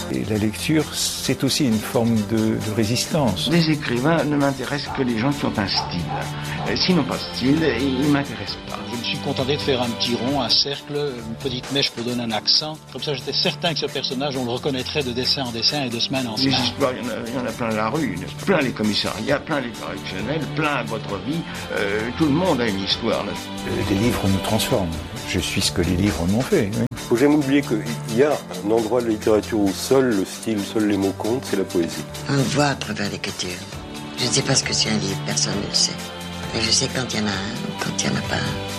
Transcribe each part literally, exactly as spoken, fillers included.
Et la lecture, c'est aussi une forme de, de résistance. Les écrivains ne m'intéressent que les gens qui ont un style. Et s'ils n'ont pas de style, ils ne m'intéressent pas. Je me suis contenté de faire un petit rond, un cercle, une petite mèche pour donner un accent. Comme ça, j'étais certain que ce personnage, on le reconnaîtrait de dessin en dessin et de semaine en semaine. Les histoires, il y en a, il y en a plein la rue, plein les commissariats, plein les correctionnels, plein votre vie. Euh, tout le monde a une histoire. Là. Les livres nous transforment. Je suis ce que les livres m'ont fait. Oui. Faut jamais oublier qu'il y a un endroit de la littérature où seul le style, seuls les mots comptent, c'est la poésie. On le voit à travers l'écriture. Je ne sais pas ce que c'est un livre, personne ne le sait. Mais je sais quand il y en a un ou quand il n'y en a pas un.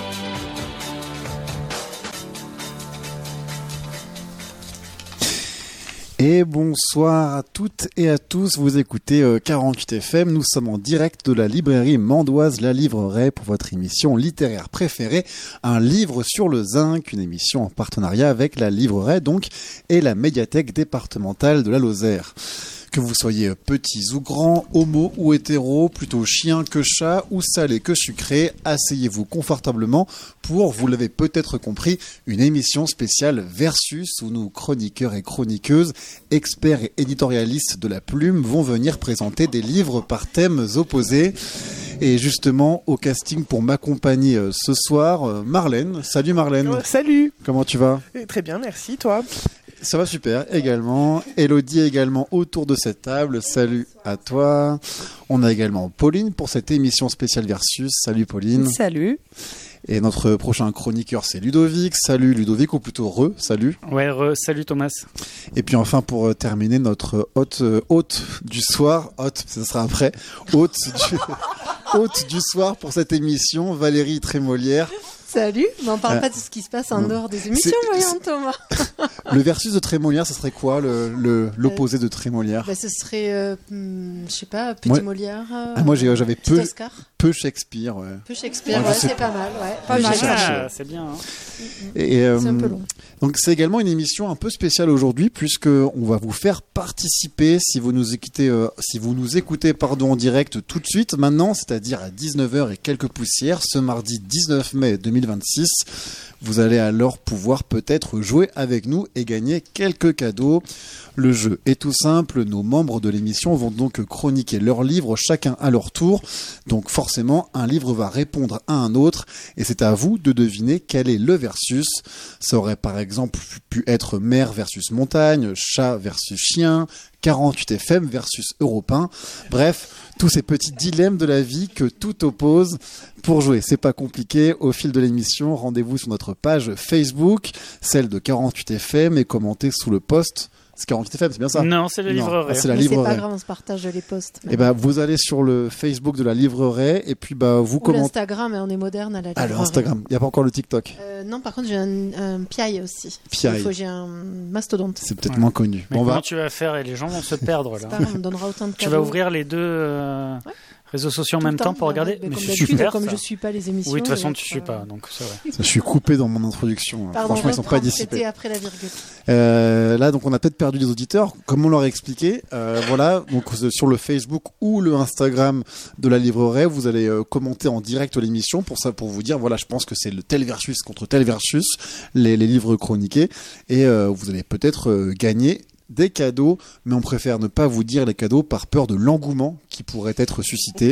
Et bonsoir à toutes et à tous, vous écoutez euh, quarante-huit F M, nous sommes en direct de la librairie Mandoise La Libreraie pour votre émission littéraire préférée, un livre sur le zinc, une émission en partenariat avec la Libreraie donc et la médiathèque départementale de la Lozère. Que vous soyez petits ou grands, homo ou hétéro, plutôt chien que chat, ou salé que sucré, asseyez-vous confortablement pour, vous l'avez peut-être compris, une émission spéciale Versus où nos chroniqueurs et chroniqueuses, experts et éditorialistes de la plume vont venir présenter des livres par thèmes opposés. Et justement, au casting pour m'accompagner euh, ce soir, euh, Marlène. Salut Marlène. Oh, salut. Comment tu vas ? Très bien, merci. Toi ? Ça va super, également. Elodie également autour de cette table. Salut à toi. On a également Pauline pour cette émission spéciale Versus. Salut Pauline. Salut. Et notre prochain chroniqueur, c'est Ludovic. Salut Ludovic, ou plutôt Re. Salut. Ouais, Re. Salut Thomas. Et puis enfin, pour terminer, notre hôte, euh, hôte du soir, hôte, ça sera après, hôte du, hôte du soir pour cette émission, Valérie Trémolière. Salut, mais on parle euh, pas de ce qui se passe en dehors des émissions, voyons Thomas. Le versus de Trémolière, ça serait quoi, le, le, l'opposé euh, de Trémolière ? Bah, ce serait, euh, hmm, je sais pas, Petit moi, Molière. Euh, ah, moi, j'ai, j'avais peu, Oscar. peu Shakespeare. Ouais. Peu Shakespeare, ouais, ouais, c'est pas, pas mal. Ouais. Pas mal. mal. Ah, c'est bien. Hein. Et, euh, c'est un peu long. Donc c'est également une émission un peu spéciale aujourd'hui puisque on va vous faire participer si vous nous écoutez, euh, si vous nous écoutez pardon, en direct tout de suite maintenant, c'est-à-dire à dix-neuf heures et quelques poussières, ce mardi dix-neuf mai deux mille vingt-six. Vous allez alors pouvoir peut-être jouer avec nous et gagner quelques cadeaux. Le jeu est tout simple, nos membres de l'émission vont donc chroniquer leurs livres chacun à leur tour. Donc forcément, un livre va répondre à un autre et c'est à vous de deviner quel est le versus. Ça aurait par exemple pu être mer versus montagne, chat versus chien, quarante-huit F M versus Europe un. Bref, tous ces petits dilemmes de la vie que tout oppose. Pour jouer, c'est pas compliqué. Au fil de l'émission, rendez-vous sur notre page Facebook, celle de quarante-huit F M, et commentez sous le post. C'est quarante-huit F M, c'est bien ça ? Non, c'est la Libreraie. Ah, c'est la Mais Libreraie. c'est pas grave, on se partage les posts. Et ben, vous allez sur le Facebook de la Libreraie et puis bah vous Ou commentez. l'Instagram, et on est moderne à la Libreraie. Ah, le Instagram. Il y a pas encore le TikTok. Euh, non, par contre, j'ai un, un Piaille aussi. Piaille. Il faut j'ai un mastodonte. C'est peut-être ouais. moins connu. Mais bon, comment va... tu vas faire et les gens vont se perdre là. C'est pas grave, on me donnera autant de cadeaux. Tu vas ouvrir les deux euh, ouais. réseaux sociaux en même temps, temps pour regarder. Mais, mais comme c'est super. Comme je suis pas les émissions. Oui, de toute façon, tu euh... suis pas, donc c'est vrai. Je suis coupé dans mon introduction. Pardon, franchement, ils sont pas dissipés. C'était après la virgule. Euh, là, donc, on a peut-être perdu les auditeurs. Comme on leur a expliqué, euh, voilà, donc sur le Facebook ou le Instagram de la Libreraie, vous allez euh, commenter en direct l'émission pour ça, pour vous dire, voilà, je pense que c'est le tel versus contre tel versus, les, les livres chroniqués, et euh, vous allez peut-être euh, gagner des cadeaux, mais on préfère ne pas vous dire les cadeaux par peur de l'engouement qui pourrait être suscité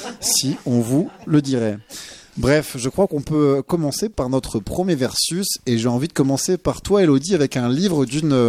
si on vous le dirait. Bref, je crois qu'on peut commencer par notre premier versus et j'ai envie de commencer par toi, Elodie, avec un livre d'une,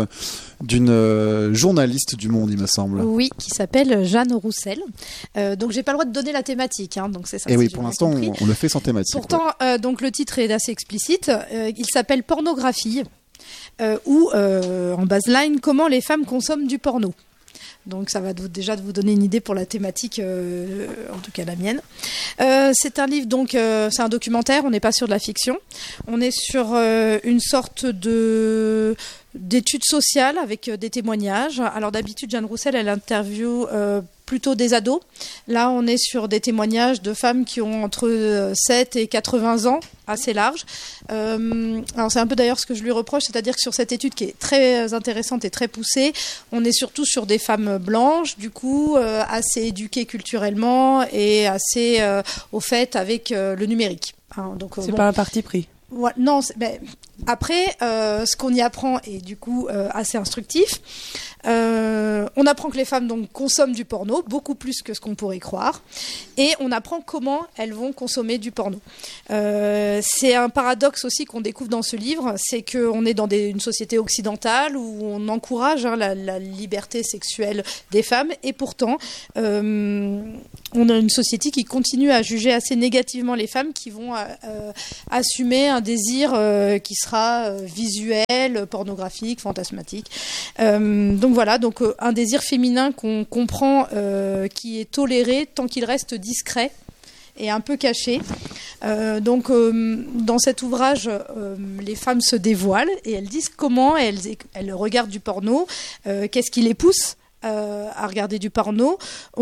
d'une journaliste du Monde, il me semble. Oui, qui s'appelle Jeanne Roussel. Euh, donc j'ai pas le droit de donner la thématique, hein, donc c'est ça. Et si oui, pour l'instant, on, on le fait sans thématique. Pourtant, euh, donc le titre est assez explicite. Euh, il s'appelle Pornographie. Euh, ou euh, en baseline, comment les femmes consomment du porno. Donc ça va déjà vous donner une idée pour la thématique, euh, en tout cas la mienne. Euh, c'est un livre, donc euh, c'est un documentaire, on n'est pas sur de la fiction. On est sur euh, une sorte de d'études sociales avec euh, des témoignages. Alors d'habitude, Jeanne Roussel, elle interviewe euh, plutôt des ados. Là, on est sur des témoignages de femmes qui ont entre sept et quatre-vingts ans, assez large. Euh, alors c'est un peu d'ailleurs ce que je lui reproche, c'est-à-dire que sur cette étude qui est très intéressante et très poussée, on est surtout sur des femmes blanches, du coup, euh, assez éduquées culturellement et assez euh, au fait avec euh, le numérique. Hein, donc, c'est bon, pas un parti pris. Ouais, non, c'est, ben, Après, euh, ce qu'on y apprend est du coup euh, assez instructif. Euh, on apprend que les femmes donc consomment du porno, beaucoup plus que ce qu'on pourrait croire, et on apprend comment elles vont consommer du porno. Euh, c'est un paradoxe aussi qu'on découvre dans ce livre, c'est qu'on est dans des, une société occidentale où on encourage hein, la, la liberté sexuelle des femmes, et pourtant euh, on a une société qui continue à juger assez négativement les femmes qui vont euh, assumer un désir euh, qui sera euh, visuel, pornographique, fantasmatique. Euh, donc voilà, donc euh, un désir féminin qu'on comprend, euh, qui est toléré tant qu'il reste discret et un peu caché. Euh, donc euh, dans cet ouvrage, euh, les femmes se dévoilent et elles disent comment elles, elles regardent du porno, euh, qu'est-ce qui les pousse Euh, à regarder du porno.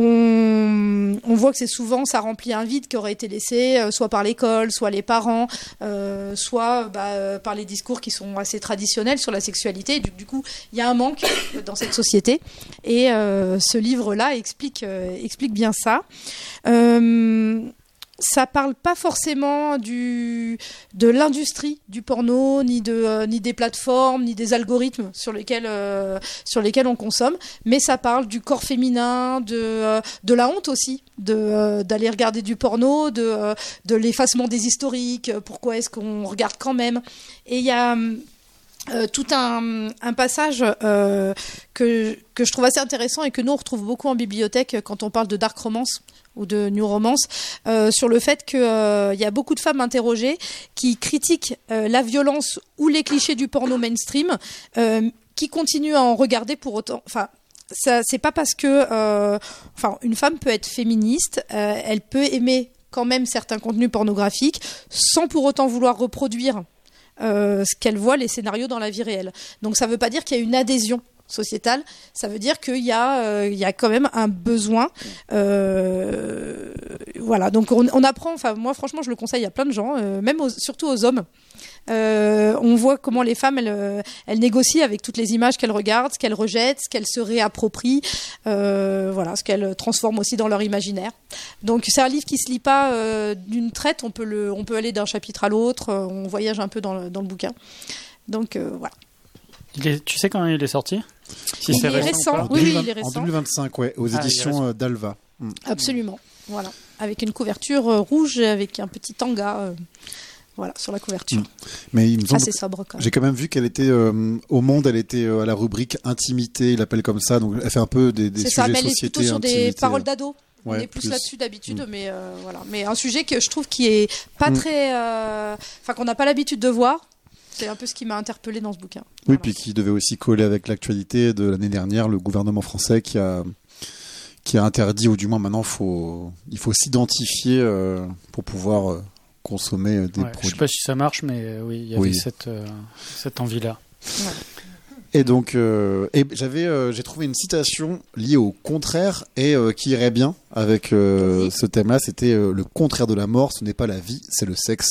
On, on voit que c'est souvent, ça remplit un vide qui aurait été laissé euh, soit par l'école, soit les parents, euh, soit bah, euh, par les discours qui sont assez traditionnels sur la sexualité. Du, du coup, il y a un manque dans cette société. Et euh, ce livre-là explique, euh, explique bien ça. Euh, Ça parle pas forcément du, de l'industrie du porno, ni, de, euh, ni des plateformes, ni des algorithmes sur lesquels, euh, sur lesquels on consomme, mais ça parle du corps féminin, de, euh, de la honte aussi, de, euh, d'aller regarder du porno, de, euh, de l'effacement des historiques, pourquoi est-ce qu'on regarde quand même. Et il y a... Euh, tout un, un passage euh, que, que je trouve assez intéressant et que nous on retrouve beaucoup en bibliothèque quand on parle de dark romance ou de new romance, euh, sur le fait qu'il euh, y a beaucoup de femmes interrogées qui critiquent euh, la violence ou les clichés du porno mainstream, euh, qui continuent à en regarder pour autant... Enfin, ça, c'est pas parce que... Euh, enfin, une femme peut être féministe, euh, elle peut aimer quand même certains contenus pornographiques sans pour autant vouloir reproduire Euh, ce qu'elle voit, les scénarios dans la vie réelle. Donc ça ne veut pas dire qu'il y a une adhésion sociétale, ça veut dire qu'il y a, euh, il y a quand même un besoin. Euh, voilà, donc on, on apprend, enfin moi franchement je le conseille à plein de gens, euh, même aux, surtout aux hommes. Euh, on voit comment les femmes elles, elles négocient avec toutes les images qu'elles regardent, ce qu'elles rejettent, ce qu'elles se réapproprient, euh, voilà, ce qu'elles transforment aussi dans leur imaginaire. Donc c'est un livre qui se lit pas euh, d'une traite, on peut le, on peut aller d'un chapitre à l'autre, euh, on voyage un peu dans le, dans le bouquin. Donc euh, voilà. Il est, tu sais quand il est sorti? Si il c'est est récent, récent, ou pas oui, oui, il est récent. En deux mille vingt-cinq, ouais, aux Ah, éditions euh, d'Alva. Mm. Absolument, voilà, avec une couverture euh, rouge avec un petit tanga, euh, voilà, sur la couverture. Mm. Mais il me semble, assez sobre quand même. j'ai quand même vu qu'elle était euh, au Monde, elle était euh, à la rubrique intimité, il l'appelle comme ça, donc elle fait un peu des, des C'est sujets ça, mais elle est société, plutôt sur intimité. des paroles d'ado. On Ouais, est plus, plus. là-dessus d'habitude, Mm. mais euh, voilà. Mais un sujet que je trouve qui est pas Mm. très, enfin euh, qu'on n'a pas l'habitude de voir. C'est un peu ce qui m'a interpellée dans ce bouquin. Oui, Voilà. puis qui devait aussi coller avec l'actualité de l'année dernière, le gouvernement français qui a qui a interdit, ou du moins maintenant faut il faut s'identifier euh, pour pouvoir euh, consommer euh, des Ouais, je produits. sais pas si ça marche, mais euh, oui, il y avait Oui. cette, euh, cette envie-là. Ouais. Et donc, euh, et j'avais, euh, j'ai trouvé une citation liée au contraire et euh, qui irait bien avec euh, ce thème-là. C'était euh, le contraire de la mort, ce n'est pas la vie, c'est le sexe,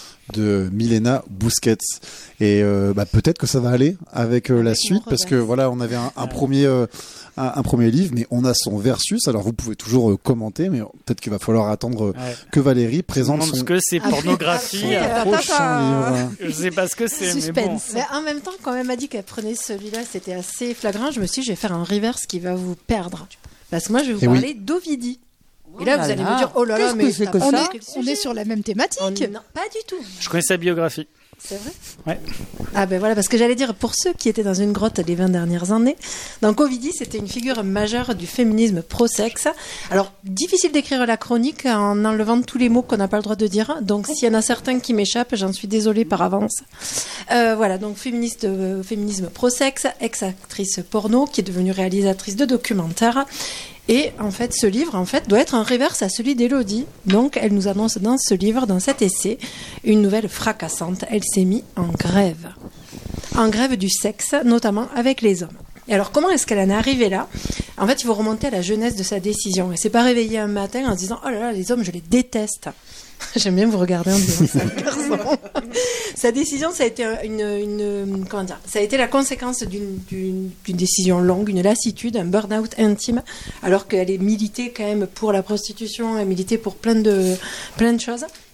de Milena Busquets. Et euh, bah, peut-être que ça va aller avec euh, la suite, parce que voilà, on avait un, un premier, euh, un, un premier livre, mais on a son versus. Alors vous pouvez toujours euh, commenter, mais peut-être qu'il va falloir attendre euh, Ouais. que Valérie présente son Parce que c'est pornographie. Après, prochain tata. livre. Je sais pas ce que c'est, mais bon. Suspense. Mais en même temps, quand elle m'a dit qu'elle prenait celui-là, c'était assez flagrant. Je me suis dit, je vais faire un reverse qui va vous perdre. Parce que moi, je vais vous Eh oui. parler d'Ovidie. Et là, Oh là vous allez là. me dire, oh là là, Qu'est-ce mais que c'est t'as que pas On ça compris est, le on sujet. est sur la même thématique. Oh, non, pas du tout. Je connais sa biographie. C'est vrai? Ouais. Ah ben voilà, parce que j'allais dire, pour ceux qui étaient dans une grotte les vingt dernières années, donc Ovidie, c'était une figure majeure du féminisme pro-sexe. Alors, difficile d'écrire la chronique en enlevant tous les mots qu'on n'a pas le droit de dire. Donc, s'il y en a certains qui m'échappent, j'en suis désolée par avance. Euh, voilà, donc féministe, euh, féminisme pro-sexe, ex-actrice porno, qui est devenue réalisatrice de documentaires. Et en fait, ce livre, en fait, doit être un reverse à celui d'Élodie. Donc, elle nous annonce dans ce livre, dans cet essai, une nouvelle fracassante. Elle s'est mise en grève. En grève du sexe, notamment avec les hommes. Et alors, comment est-ce qu'elle en est arrivée là? En fait, il faut remonter à la jeunesse de sa décision. Elle s'est pas réveillée un matin en se disant « Oh là là, les hommes, je les déteste ». J'aime bien vous regarder en disant ça, garçon. Sa décision, ça a été une, une, comment dire, ça a été la conséquence d'une, d'une, d'une décision longue, une lassitude, un burn-out intime, alors qu'elle est militée quand même pour la prostitution, elle militait pour plein de, plein de choses.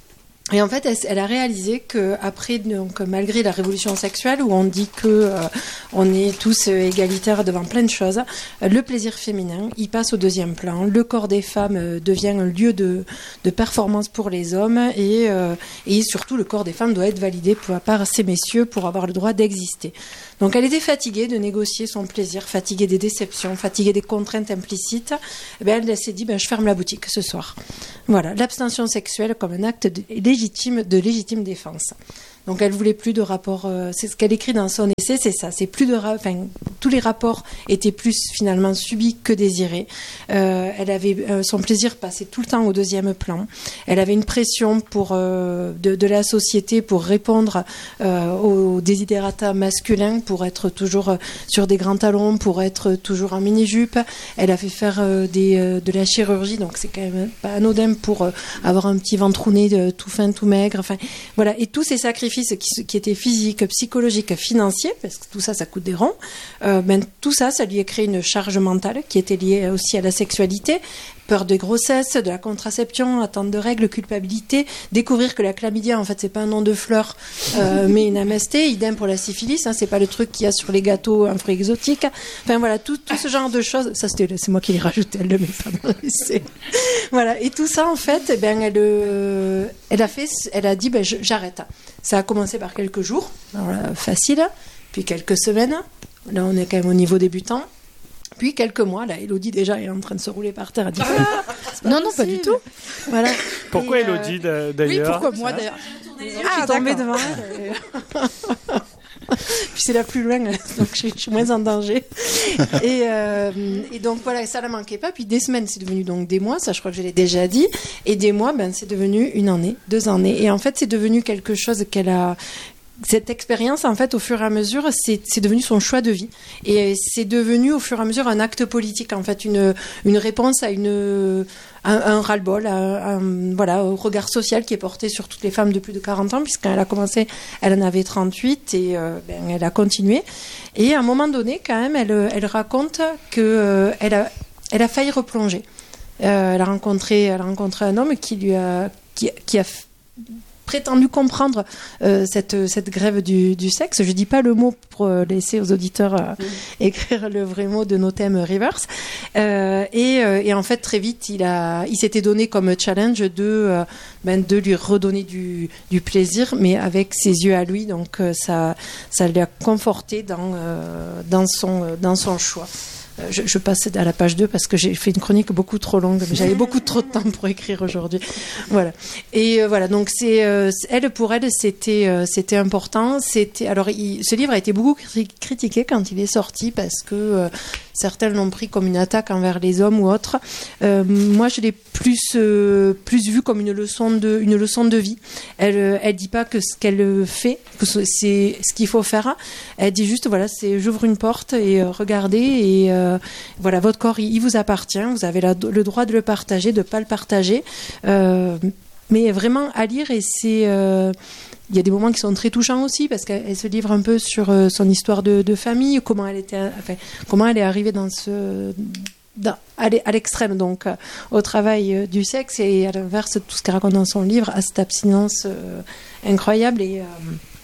Et en fait, elle, elle a réalisé que après, donc malgré la révolution sexuelle où on dit que euh, on est tous euh, égalitaires devant plein de choses, euh, le plaisir féminin, il passe au deuxième plan. Le corps des femmes euh, devient un lieu de, de performance pour les hommes et, euh, et surtout le corps des femmes doit être validé par, par ces messieurs pour avoir le droit d'exister. Donc elle était fatiguée de négocier son plaisir, fatiguée des déceptions, fatiguée des contraintes implicites. Et bien, elle s'est dit, ben, je ferme la boutique ce soir. Voilà, l'abstention sexuelle comme un acte de légitime, de légitime défense. Donc elle voulait plus de rapports, euh, c'est ce qu'elle écrit dans son essai, c'est ça, c'est plus de, ra- enfin tous les rapports étaient plus finalement subis que désirés. Euh, elle avait euh, son plaisir passait tout le temps au deuxième plan. Elle avait une pression pour euh, de, de la société pour répondre euh, aux desiderata masculins, pour être toujours euh, sur des grands talons, pour être toujours en mini-jupe. Elle a fait faire euh, des euh, de la chirurgie, donc c'est quand même pas anodin pour euh, avoir un petit ventrounet euh, tout fin, tout maigre. Enfin voilà, et tous ces sacrifices Qui, qui étaient physiques, psychologiques, financiers, parce que tout ça, ça coûte des ronds, euh, ben, tout ça, ça lui a créé une charge mentale qui était liée aussi à la sexualité, peur de grossesse, de la contraception, attente de règles, culpabilité, découvrir que la chlamydia, en fait, c'est pas un nom de fleur, euh, mais une M S T, idem pour la syphilis, hein, c'est pas le truc qu'il y a sur les gâteaux, un fruit exotique. Enfin voilà, tout, tout ce genre de choses, ça c'était, c'est moi qui l'ai rajouté, elle le met pas dans l'essai. Voilà, et tout ça, en fait, eh ben, elle, euh, elle a fait, elle a dit, ben, je, j'arrête. Ça a commencé par quelques jours, alors là, facile, puis quelques semaines, là on est quand même au niveau débutant. Puis quelques mois, là, Élodie déjà est en train de se rouler par terre. Elle dit, ah, non, non, pas du tout. Voilà. Pourquoi et, Élodie euh... d'ailleurs? Oui, pourquoi moi d'ailleurs? Je suis tombée devant elle. Et... Puis c'est la plus loin, donc je, je suis moins en danger. Et, euh, et donc voilà, ça ne manquait pas. Puis des semaines, c'est devenu donc des mois, ça je crois que je l'ai déjà dit. Et des mois, ben, c'est devenu une année, deux années. Et en fait, c'est devenu quelque chose qu'elle a... Cette expérience, en fait, au fur et à mesure, c'est, c'est devenu son choix de vie. Et c'est devenu, au fur et à mesure, un acte politique, en fait, une, une réponse à une, un, un ras-le-bol, un, un, voilà, au regard social qui est porté sur toutes les femmes de plus de quarante ans, puisqu'elle a commencé, elle en avait trente-huit et euh, ben, elle a continué. Et à un moment donné, quand même, elle, elle raconte que euh, elle a, elle a failli replonger. Euh, elle a rencontré, elle a rencontré un homme qui lui a, qui, qui a prétendu comprendre euh, cette, cette grève du, du sexe. Je ne dis pas le mot pour euh, laisser aux auditeurs euh, mmh. écrire le vrai mot de nos thèmes reverse. Euh, et, euh, et en fait, très vite, il, a, il s'était donné comme challenge de, euh, ben, de lui redonner du, du plaisir, mais avec ses yeux à lui. Donc, euh, ça, ça l'a conforté dans, euh, dans, son, dans son choix. Je, je passe à la page deux parce que j'ai fait une chronique beaucoup trop longue, mais j'avais beaucoup trop de temps pour écrire aujourd'hui. Voilà. Et euh, voilà, donc c'est euh, elle, pour elle, c'était euh, c'était important. C'était alors il, ce livre a été beaucoup cri- critiqué quand il est sorti parce que euh, certains l'ont pris comme une attaque envers les hommes ou autres. Euh, moi, je l'ai plus euh, plus vu comme une leçon de une leçon de vie. Elle elle dit pas que ce qu'elle fait, que c'est ce qu'il faut faire. Elle dit juste voilà, c'est j'ouvre une porte et euh, regardez et euh, Euh, voilà, votre corps, il, il vous appartient. Vous avez la, le droit de le partager, de ne pas le partager. Euh, mais vraiment à lire, et c'est... Euh, il y a des moments qui sont très touchants aussi, parce qu'elle se livre un peu sur euh, son histoire de, de famille, comment elle, était, enfin, comment elle est arrivée dans ce... Dans, à l'extrême, donc euh, au travail euh, du sexe, et à l'inverse, tout ce qu'elle raconte dans son livre, à cette abstinence euh, incroyable. Et... Euh,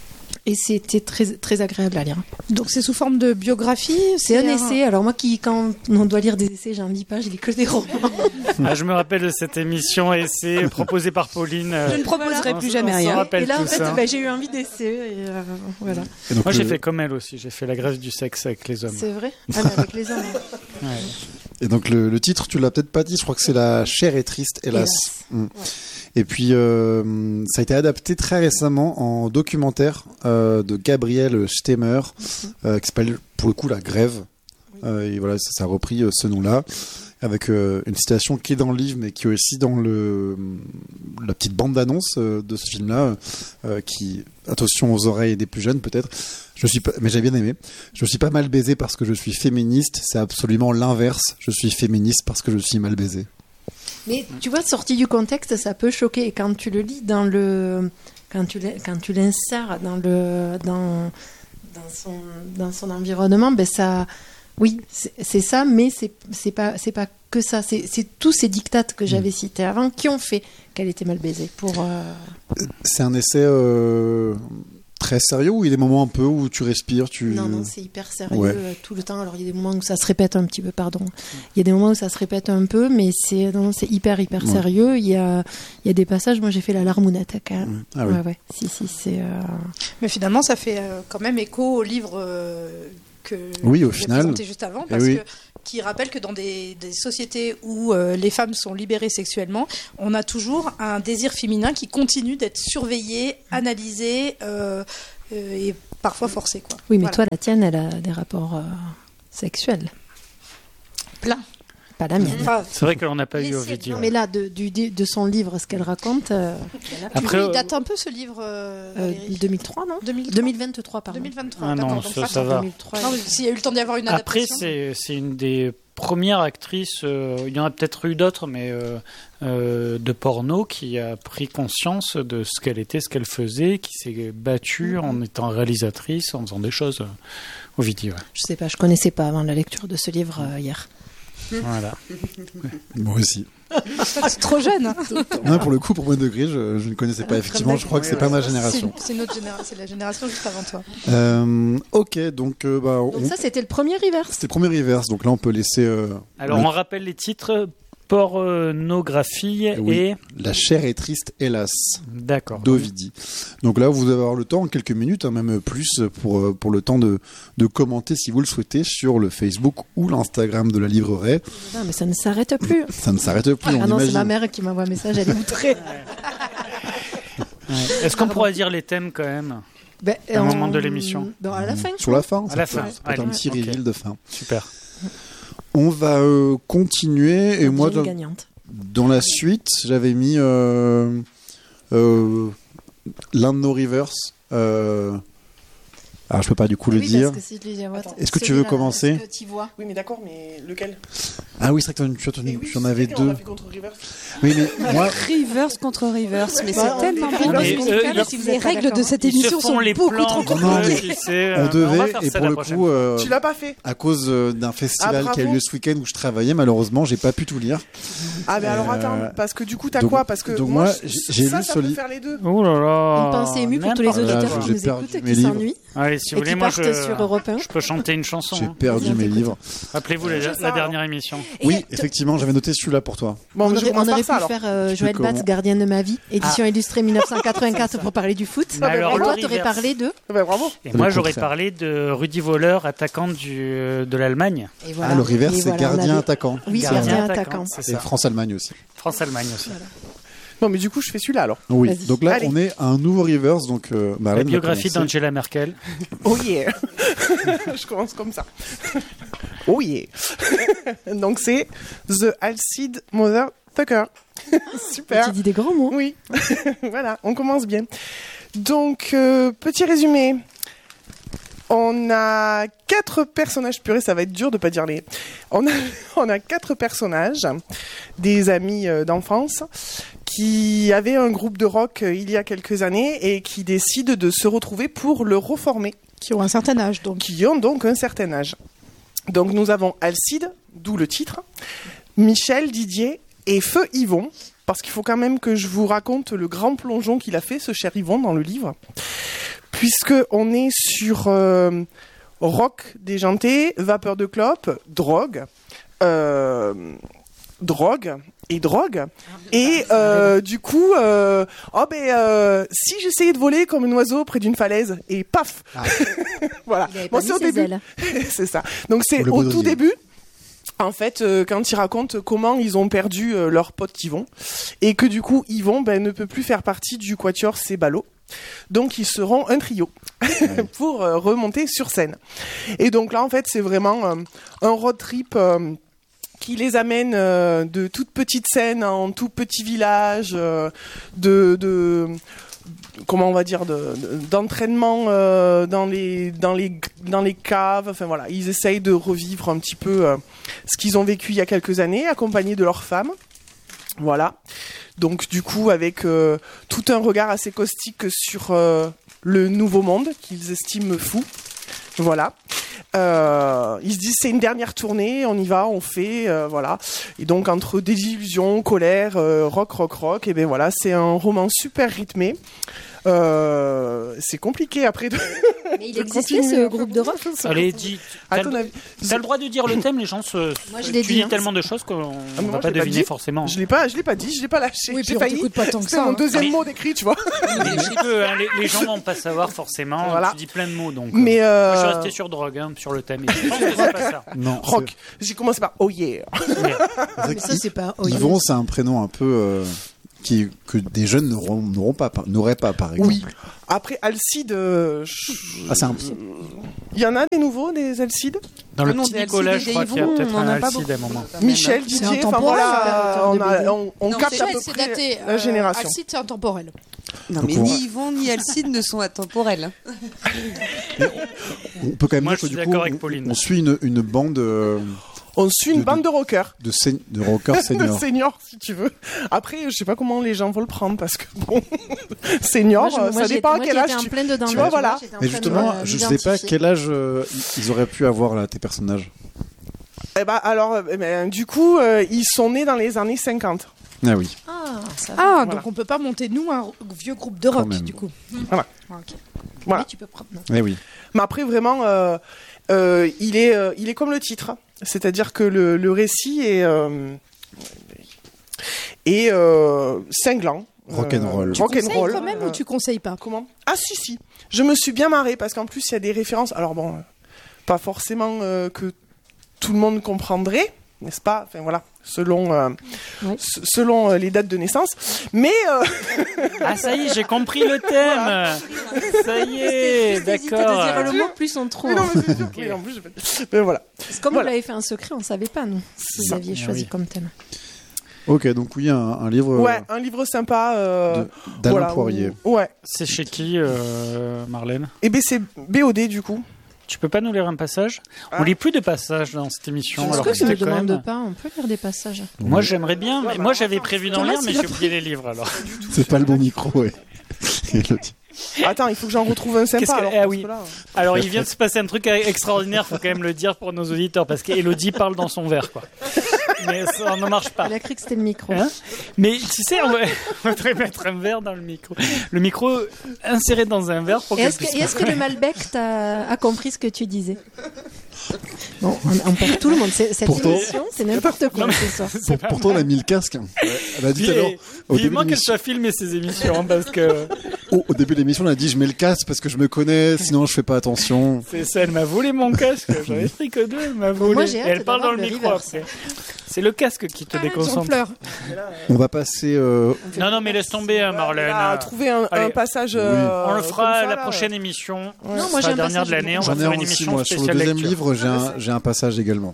Et c'était très, très agréable à lire. Donc c'est sous forme de biographie? C'est, c'est un essai. Alors moi, qui, quand on doit lire des essais, j'en lis pas, je lis que des romans. Ah, je me rappelle de cette émission essai proposée par Pauline. Je ne proposerai on, plus jamais on rien. Et là, en fait, bah, j'ai eu envie d'essai. Et euh, voilà. Et donc, moi, le... j'ai fait comme elle aussi. J'ai fait la grève du sexe avec les hommes. C'est vrai? Ah, mais avec les hommes. Ouais. Et donc le, le titre, tu l'as peut-être pas dit, je crois que c'est La chair est triste, hélas. hélas. Mmh. Ouais. Et puis euh, ça a été adapté très récemment en documentaire euh, de Gabriel Stemmer, mmh. euh, qui s'appelle pour le coup La Grève. Oui. Euh, et voilà, ça, ça a repris euh, ce nom-là, avec euh, une citation qui est dans le livre, mais qui est aussi dans le la petite bande-annonce euh, de ce film-là, euh, qui, attention aux oreilles des plus jeunes peut-être. Je suis pas, mais j'ai bien aimé. Je suis pas mal baisé parce que je suis féministe. C'est absolument l'inverse. Je suis féministe parce que je suis mal baisé. Mais tu vois, sorti du contexte, ça peut choquer. Et quand tu le lis dans le, quand tu quand tu l'insères dans le, dans, dans son, dans son environnement, ben ça, oui, c'est, c'est ça, mais c'est, c'est pas, c'est pas que ça. C'est, c'est tous ces dictates que j'avais cités avant qui ont fait qu'elle était mal baisée. Pour, euh... C'est un essai euh, très sérieux ou il y a des moments un peu où tu respires tu... Non, non, c'est hyper sérieux Ouais. euh, tout le temps. Alors il y a des moments où ça se répète un petit peu, pardon. Il y a des moments où ça se répète un peu, mais c'est, non, c'est hyper, hyper Ouais. sérieux. Il y a, il y a des passages, moi j'ai fait la larmounette quand même. Ah oui. Ouais, ouais. Si, si, c'est... Euh... Mais finalement, ça fait euh, quand même écho au livre euh, que Oui, au j'ai final. présenté juste avant, Eh parce oui. que qui rappelle que dans des, des sociétés où euh, les femmes sont libérées sexuellement, on a toujours un désir féminin qui continue d'être surveillé, analysé euh, euh, et parfois forcé, quoi. Oui, mais Voilà. toi, la tienne, elle a des rapports euh, sexuels. Plein. Pas la mienne. Enfin, C'est vrai que l'on n'a pas Mais eu au c'est- vidéo. non, mais là, de, du, de son livre, ce qu'elle raconte, euh, Après, il euh, date un peu ce livre, euh, euh, Valérie. deux mille trois, non deux mille trois. deux mille vingt-trois, pardon. deux mille vingt-trois, Ah non, d'accord. Donc ça, pas ça tant. va. deux mille trois. Non, mais s'il y a eu le temps d'y avoir une Après, adaptation. c'est, c'est une des premières actrices, euh, il y en a peut-être eu d'autres, mais euh, euh, de porno qui a pris conscience de ce qu'elle était, ce qu'elle faisait, qui s'est battue en étant réalisatrice, en faisant des choses euh, au vidéo. Ouais. Je sais pas, je connaissais pas avant la lecture de ce livre euh, hier. Voilà. Moi aussi. C'est trop jeune. hein. Non, pour le coup, pour moi degré, je, je ne connaissais pas. Effectivement, je crois que c'est pas ma génération. C'est, c'est notre génération, c'est la génération juste avant toi. Euh, ok, donc, euh, bah, on- Donc ça, c'était le premier reverse. c'était le premier reverse. Donc là, on peut laisser euh, Alors, le- on rappelle les titres pornographie oui, et... La chair est triste, hélas, D'accord. d'Ovidie. Donc là, vous allez avoir le temps, en quelques minutes, hein, même plus, pour, euh, pour le temps de, de commenter, si vous le souhaitez, sur le Facebook ou l'Instagram de la librairie. Non, mais ça ne s'arrête plus. Ça ne s'arrête plus, on Ah non, c'est imagine. ma mère qui m'envoie un message, elle est outrée. Ouais. Est-ce qu'on pourrait dire les thèmes quand même Ben, À un on- moment de l'émission. Ben, à la fin. Sur la fin, À ça la peut- fin. ça peut être un Allez, petit ok. reveal de fin. Super. On va euh, continuer, et On moi, dit une dans, gagnante. dans la suite, j'avais mis euh, euh, l'un de nos reverse. Euh, alors, je peux pas du coup le Oui, dire. parce que si je le dis à voix- Est-ce que tu celui-là, veux commencer est-ce que tu vois Oui, mais d'accord, mais lequel? Ah oui, c'est vrai que tu, tu, Eh tu, oui, tu en c'est avais lequel on deux. a fait contre Rivers. Oui, mais moi, Reverse contre reverse, mais Bah, c'est tellement on- bien. Mais dans eux, ce cas-là, ils- si vous Les êtes pas règles d'accord. de cette Ils se émission font sont les beaucoup plans trop entre Non, eux, mais tu sais, on euh, va devait, faire et ça pour la le prochaine coup, fois. euh, Tu l'as pas fait? à cause euh, d'un festival Ah, bravo. qui a eu lieu ce week-end où je travaillais, malheureusement, j'ai pas pu tout lire. Ah, mais alors Euh, attends, parce que du coup, t'as donc- quoi? Parce que donc moi, moi, je- j'ai ça, lu ça ce peut livre. faire les deux. Oh là là. Une pensée émue pour tous les n'importe auditeurs quoi. qui j'ai nous perdu écoutent, mes qui livres. s'ennuient Allez, si vous et voulez, qui moi partent je, sur Europe un. je peux chanter une chanson. J'ai hein. perdu mes livres. Rappelez-vous la, Déjà la ça, alors. dernière émission. Oui, Et- effectivement, j'avais noté celui-là pour toi. Bon, on je aurait, on commence aurait par pu ça alors. faire euh, Tu Joël peux Batz, comment Gardienne de ma vie, édition illustrée mille neuf cent quatre-vingt-quatre pour parler du foot. Mais alors, et toi, le t'aurais reverse. parlé de. Bah, bravo. Et C'est moi le j'aurais contraire. parlé de Rudy Voleur, attaquant du, de l'Allemagne. Et voilà. Ah, le reverse, Et c'est voilà, on gardien avait- attaquant. Oui, Gardien gardien attaquant, attaquant. c'est Et ça. France-Allemagne aussi. France-Allemagne aussi. Bon, mais du coup, je fais celui-là alors. Oui, Vas-y. donc là, Allez. on est à un nouveau reverse. Donc, euh, La Marlène va biographie commencer. d'Angela Merkel. Oh yeah. Je commence comme ça. Oh yeah. Donc c'est The Alcide Motherfucker. Super. Tu dis des grands mots. Oui. Voilà, on commence bien. Donc, euh, petit résumé. On a quatre personnages, purée, ça va être dur de pas dire les. On a, on a quatre personnages, des amis euh, d'enfance, qui avaient un groupe de rock euh, il y a quelques années et qui décident de se retrouver pour le reformer, Qui ont un certain âge, donc. qui ont donc un certain âge. Donc nous avons Alcide, d'où le titre, Michel, Didier et Feu Yvon, parce qu'il faut quand même que je vous raconte le grand plongeon qu'il a fait, ce cher Yvon, dans le livre, puisque on est sur euh, rock déjanté, vapeur de clope, drogue, euh, drogue et drogue, et euh, du coup, euh, oh ben, euh, si j'essayais de voler comme un oiseau près d'une falaise, et paf, Ah. voilà. Il avait Bon, pas c'est mis au ses début. ailes. C'est ça. Donc c'est Ou le au baudrier. tout début. En fait, euh, quand ils racontent comment ils ont perdu euh, leur pote Yvon, et que du coup Yvon ben, ne peut plus faire partie du quatuor C'est Ballot, donc ils seront un trio pour euh, remonter sur scène. Et donc là, en fait, c'est vraiment euh, un road trip euh, qui les amène euh, de toute petite scène en tout petit village, euh, de, de comment on va dire de, de- d'entraînement euh, dans les dans les dans les caves. Enfin voilà, ils essayent de revivre un petit peu euh, ce qu'ils ont vécu il y a quelques années, accompagnés de leurs femmes. Voilà. Donc du coup, avec euh, tout un regard assez caustique sur euh, le nouveau monde qu'ils estiment fou. Voilà. Euh, euh, ils se disent c'est une dernière tournée, on y va, on fait, euh, voilà. Et donc entre désillusion, colère, euh, rock, rock, rock, et ben voilà, c'est un roman super rythmé. Euh, c'est compliqué après de... Mais il existait ce groupe de rock. Allez, dis. T'as le... le droit de dire le thème, les gens se. Moi, je tu l'ai dis dit, hein. tellement de choses qu'on Ah, ne moi, va pas je l'ai deviner dit. forcément. Je l'ai pas, je l'ai pas dit, je l'ai pas lâché. Oui, J'ai puis on failli. t'écoute pas tant que C'était ça, mon hein. deuxième Mais- mot d'écrit, tu vois. Mais je peux, hein, les, les gens vont pas savoir forcément. Voilà. Tu dis plein de mots donc. Mais, euh, euh, moi, je suis resté sur drogue hein, sur le thème. Et je pense que c'est pas ça. Non, Rock. J'ai commencé par oh yeah. Mais ça, c'est pas. oh, Yvon, c'est un prénom un peu euh, qui que des jeunes n'auront n'auront pas, par- n'auraient pas par exemple. Oui. Après Alcide, euh, je- Ah, c'est un- il y en a des nouveaux, des Alcides. Dans le Ah non, petit des Nicolas, Alcide je et crois des qu'il y a Yvon, peut-être on en un a pas Alcide à un beaucoup. moment. Michel, C'est Didier, enfin intemporel, voilà, euh, on, de a, B D. on, on Non, capte c'est à peu c'est près daté. la euh, génération. Alcide, c'est intemporel. Non, Donc, mais on- ni Yvon ni Alcide ne sont atemporels. On peut quand même Moi, dire je que suis du coup, d'accord avec on, Pauline. on suit une, une bande euh, On suit une de- bande de rockers. de, sen- de rockers seniors. Seniors, si tu veux. Après, je sais pas comment les gens vont le prendre parce que bon, senior, Moi, je- moi, ça j'ai- dépend à moi, quel j'étais âge en tu. plein dedans, tu là, vois, voilà. j'étais en Mais train de justement, me- je sais pas m'identifier. quel âge euh, ils auraient pu avoir là, tes personnages. Eh ben, alors, euh, ben, du coup, euh, ils sont nés dans les années cinquante. Ah oui. Ah, ça va. Ah, Voilà. donc on peut pas monter, nous, un vieux groupe de Quand rock, même. du coup. Voilà. Ah, ok. Voilà. Oui, tu peux prendre. non. Eh oui. Mais après, vraiment, euh, euh, il est, euh, il est comme le titre, c'est-à-dire que le, le récit est euh, est euh, cinglant. Rock'n'roll. Euh, Tu conseilles rock'n'roll. quand même Euh, ou tu conseilles pas? Comment? Ah si si. Je me suis bien marrée parce qu'en plus il y a des références. Alors bon, euh, pas forcément euh, que tout le monde comprendrait, n'est-ce pas? Enfin voilà, selon euh, Oui. s- selon euh, les dates de naissance. Mais euh, Ah ça y est, j'ai compris le thème. Ça y est, Plus t'hésitais de d'accord. dire le mot, plus on trouve. oui, non, mais c'est sûr. Oui, en plus, j'ai fait- mais voilà. Parce que comme Voilà. vous l'avez fait un secret, on savait pas, nous, si vous ça. aviez Ah choisi oui. comme thème. Ok, donc oui, un, un livre euh, Ouais, un livre sympa. Euh, de- d'Alain voilà, Poirier. où- ouais. C'est chez qui, euh, Marlène? Et ben c'est B O D du coup. Tu peux pas nous lire un passage? Ah. On lit plus de passages dans cette émission. Est-ce alors que que tu ne c'était quand demandes même- pas? On peut lire des passages. Moi j'aimerais bien, mais moi j'avais prévu d'en Thomas, lire, mais il a j'ai oublié les livres alors. C'est pas le bon micro, ouais. Elodie. Attends, il faut que j'en retrouve un sympa. Qu'est-ce que- alors, ah parce oui. que là, Alors il vient de se passer un truc extraordinaire, faut quand même le dire pour nos auditeurs, parce qu'Elodie parle dans son verre quoi. Mais ça ne marche pas. Elle a cru que c'était le micro. Hein Mais tu sais, on va- on devrait mettre un verre dans le micro. Le micro inséré dans un verre pour Et qu'elle est-ce que, puisse et est-ce que le Malbec t'a- a compris ce que tu disais? Bon, on, on perd tout le monde. C'est- Cette Pourtant- émission, c'est n'importe quoi Non, mais- ce soir. Pour- pourtant, elle a mis le casque. hein. Elle a dit tout à l'heure, au début, Vivement de qu'elle l'émission- soit filmée ces émissions, hein, parce que au, au début de l'émission, elle a dit je mets le casque parce que je me connais, sinon je fais pas attention. c'est ça, elle m'a volé mon casque. J'en ai pris que deux, elle m'a volé. moi, j'ai Et hâte elle parle dans d'avoir le le micro reverse. après. C'est le casque qui te Arrête, j'en déconcentre. pleure. On va passer. euh, Non, non, mais laisse tomber, hein, Marlène. elle a trouvé un, Allez. un passage. euh, On le comme fera ça, la là. prochaine émission. Non, Ce moi, sera j'ai la un dernière passage de l'année. On va J'en ai faire un une aussi, émission moi. Sur le spéciale deuxième lecture. livre, j'ai un, j'ai un passage également.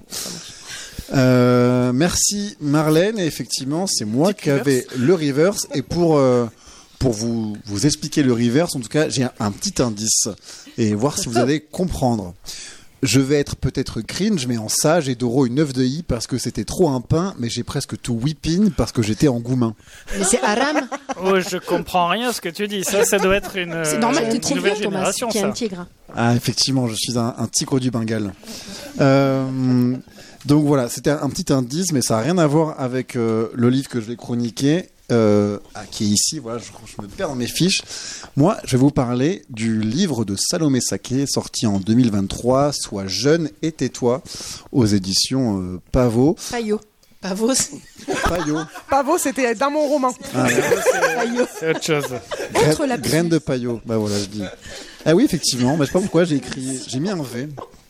Euh, merci Marlène. Et effectivement, c'est moi Dick qui avais le reverse. Et pour, euh, pour vous, vous expliquer le reverse, en tout cas, j'ai un, un petit indice. Et voir si vous allez comprendre. Je vais être peut-être cringe, mais en sage, et Doro une œuf de i parce que c'était trop un pain, mais j'ai presque tout whipping parce que j'étais en goumin. Mais c'est Aram. Oh, je comprends rien à ce que tu dis. Ça, ça doit être une, C'est normal, euh, t'es une trop nouvelle Thomas, génération, qui est ça. un tigre. Ah, effectivement, je suis un, un tigre du Bengale. Euh, donc voilà, c'était un, un petit indice, mais ça n'a rien à voir avec euh, le livre que je vais chroniquer, euh, ah, qui est ici. Voilà, je, je me perds dans mes fiches. Moi, je vais vous parler du livre de Salomé Saké, sorti en deux mille vingt-trois, Sois jeune et tais-toi, aux éditions euh, Pavot. Payot. Pavos. Payot. Pavot, c'était dans mon roman. Ah, ouais. Payot. C'est autre chose. Autre Graine, lapsus. graine de paillot. Bah voilà, je dis. Ah oui, effectivement. Bah, je sais pas pourquoi j'ai écrit. J'ai mis un V.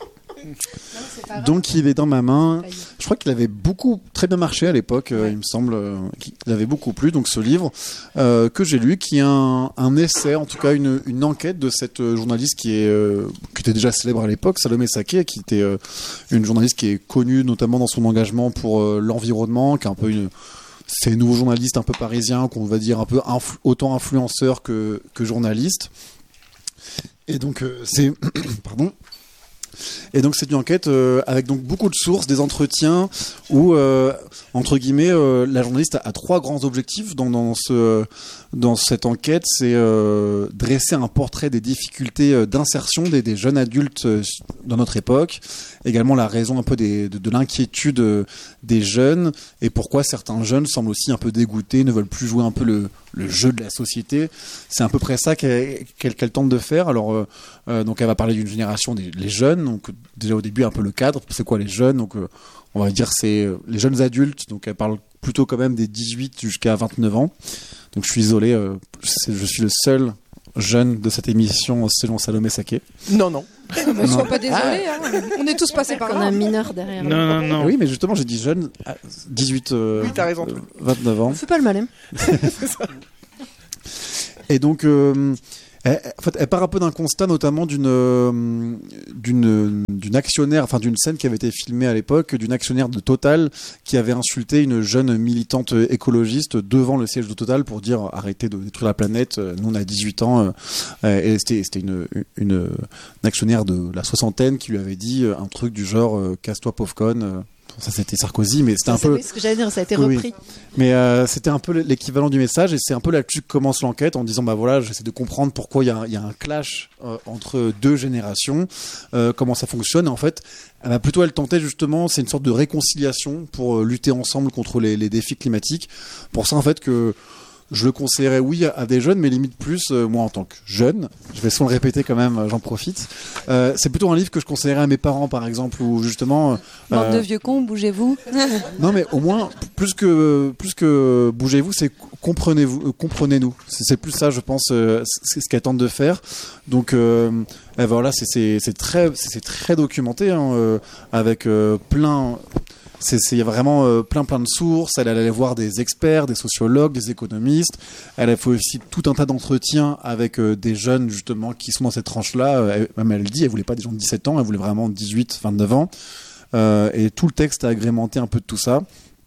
Donc il est dans ma main. Je crois qu'il avait beaucoup, très bien marché à l'époque, euh, il me semble, euh, qu'il avait beaucoup plu. Donc ce livre euh, que j'ai lu, qui est un, un essai, en tout cas une, une enquête de cette euh, journaliste qui est, euh, qui était déjà célèbre à l'époque, Salomé Saké, qui était euh, une journaliste qui est connue notamment dans son engagement pour euh, l'environnement, qui est un peu une c'est un nouveau journaliste un peu parisien, qu'on va dire un peu influ- autant influenceur que, que journaliste. Et donc, euh, c'est, pardon, Et donc c'est une enquête euh, avec donc beaucoup de sources, des entretiens où euh, entre guillemets euh, la journaliste a, a trois grands objectifs dans, dans ce dans cette enquête, c'est euh, dresser un portrait des difficultés euh, d'insertion des, des jeunes adultes euh, dans notre époque, également la raison un peu des, de, de l'inquiétude euh, des jeunes et pourquoi certains jeunes semblent aussi un peu dégoûtés, ne veulent plus jouer un peu le, le jeu de la société. C'est à peu près ça qu'elle, qu'elle, qu'elle tente de faire. Alors euh, euh, donc elle va parler d'une génération des les jeunes, donc déjà au début un peu le cadre, c'est quoi les jeunes, donc euh, on va dire c'est euh, les jeunes adultes, donc elle parle plutôt quand même des dix-huit jusqu'à vingt-neuf ans. Donc je suis désolé, euh, je, je suis le seul jeune de cette émission selon Salomé Saké. Non, non. Ne sois pas désolé, hein. On est tous passés par là. On a un mineur derrière. Non, non, non. Oui, mais justement, j'ai dit jeune, dix-huit, euh, oui, t'as raison. Euh, vingt-neuf ans. Fais pas le malin. Et donc, euh, elle, en fait, elle part un peu d'un constat, notamment d'une, euh, d'une, d'une actionnaire, enfin d'une scène qui avait été filmée à l'époque, d'une actionnaire de Total qui avait insulté une jeune militante écologiste devant le siège de Total pour dire arrêtez de détruire la planète. Nous, on a dix-huit ans. Euh, et c'était, c'était une, une, une actionnaire de la soixantaine qui lui avait dit un truc du genre euh, casse-toi pauvre conne. Euh, Ça c'était Sarkozy, mais c'était ça, un peu. Oui, ce que j'allais dire, ça a été oui, repris. Oui. Mais euh, c'était un peu l'équivalent du message, et c'est un peu là-dessus que commence l'enquête en disant bah voilà, j'essaie de comprendre pourquoi il y, y a un clash euh, entre deux générations, euh, comment ça fonctionne. Et en fait, eh ben, plutôt elle tentait justement, c'est une sorte de réconciliation pour euh, lutter ensemble contre les, les défis climatiques. Pour ça en fait que je le conseillerais, oui, à des jeunes, mais limite plus, euh, moi en tant que jeune, je vais souvent le répéter quand même, j'en profite. Euh, c'est plutôt un livre que je conseillerais à mes parents, par exemple, où justement. Euh, Bande de vieux cons, bougez-vous. Non, mais au moins, plus que plus que bougez-vous, c'est comprenez-vous, euh, comprenez-nous. C'est, c'est plus ça, je pense, euh, c'est ce qu'elle tente de faire. Donc, euh, eh, voilà, c'est, c'est, c'est très, c'est, c'est très documenté, hein, euh, avec euh, plein. C'est, c'est, il y a vraiment euh, plein plein de sources. Elle allait voir des experts, des sociologues, des économistes. Elle a fait aussi tout un tas d'entretiens avec euh, des jeunes justement qui sont dans cette tranche-là. Elle, même elle dit, elle voulait pas des gens de dix-sept ans, elle voulait vraiment dix-huit, vingt-neuf ans. Euh, et tout le texte a agrémenté un peu de tout ça.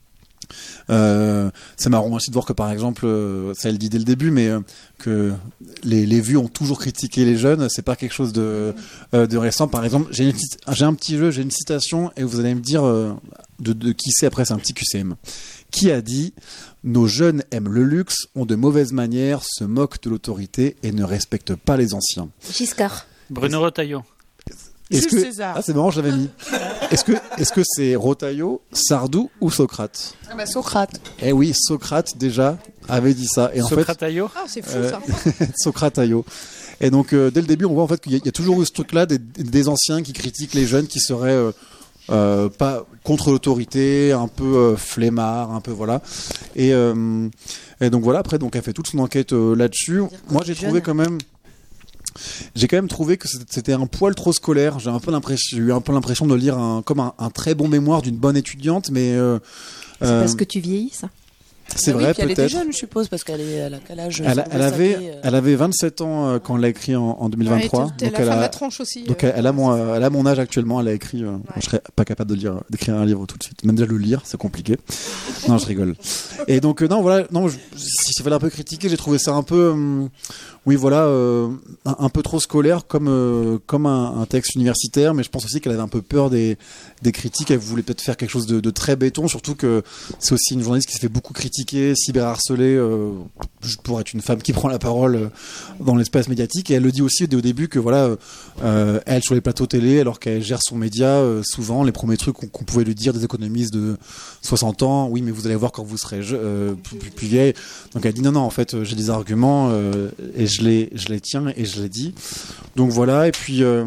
Euh, c'est marrant aussi de voir que par exemple, euh, ça elle dit dès le début, mais euh, que les, les vues ont toujours critiqué les jeunes, c'est pas quelque chose de, euh, de récent. Par exemple, j'ai, une, j'ai un petit jeu, j'ai une citation et vous allez me dire euh, de, de qui c'est. Après, c'est un petit Q C M. Qui a dit « Nos jeunes aiment le luxe, ont de mauvaises manières, se moquent de l'autorité et ne respectent pas les anciens. » Giscard. Bruno Retailleau. Est-ce Jules que... César. Ah, c'est marrant, je l'avais mis. Est-ce que, est-ce que c'est Retailleau, Sardou ou Socrate? Ah bah Socrate. Eh oui, Socrate déjà avait dit ça. Et en Socrataillot. Ah, c'est fou euh, ça. Socrataillot. Et donc euh, dès le début, on voit en fait qu'il y a, il y a toujours eu ce truc-là des, des anciens qui critiquent les jeunes, qui seraient euh, euh, pas contre l'autorité, un peu euh, flemmards, un peu voilà. Et, euh, et donc voilà. Après, donc elle fait toute son enquête euh, là-dessus. Moi, j'ai trouvé quand même. J'ai quand même trouvé que c'était un poil trop scolaire. J'ai un peu l'impression, j'ai eu un peu l'impression de lire un, comme un, un très bon mémoire d'une bonne étudiante, mais euh, c'est euh, parce que tu vieillis, ça. C'est ah vrai, oui, puis peut-être. Elle était jeune, je suppose, parce qu'elle est, elle a quel âge? Elle, elle avait, euh... elle avait vingt-sept ans euh, quand elle l'a écrit en, en deux mille vingt-trois. Ouais, donc elle la a, fin de la tranche aussi. Donc euh, elle, a mon, euh, elle a mon âge actuellement. Elle a écrit. Euh, ouais. Je serais pas capable de lire, d'écrire un livre tout de suite. Même déjà le lire, c'est compliqué. Non, je rigole. Et donc euh, non, voilà, non, je, si il fallait un peu critiquer, j'ai trouvé ça un peu, euh, oui, voilà, euh, un, un peu trop scolaire, comme euh, comme un, un texte universitaire. Mais je pense aussi qu'elle avait un peu peur des des critiques. Elle voulait peut-être faire quelque chose de, de très béton, surtout que c'est aussi une journaliste qui s'est fait beaucoup critiquer, cyberharcelée, euh, juste pour être une femme qui prend la parole euh, dans l'espace médiatique. Et elle le dit aussi dès au début que voilà, euh, elle sur les plateaux télé, alors qu'elle gère son média, euh, souvent les premiers trucs qu'on, qu'on pouvait lui dire des économistes de soixante ans, oui, mais vous allez voir quand vous serez je, euh, plus, plus, plus vieille. Donc elle dit non, non, en fait, j'ai des arguments euh, et je les, je les tiens et je les dis. Donc voilà, et puis. Euh,